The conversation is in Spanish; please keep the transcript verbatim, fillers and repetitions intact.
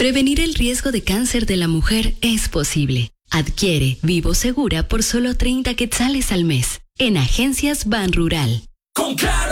Prevenir el riesgo de cáncer de la mujer es posible. Adquiere Vivo Segura por solo treinta quetzales al mes en Agencias Ban Rural. Con Claro